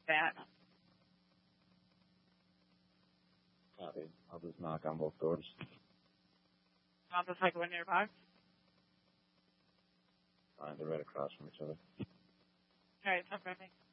that. Copy. I'll just knock on both doors. I'll just take one nearby. Fine, they're right across from each other. All right, sounds good.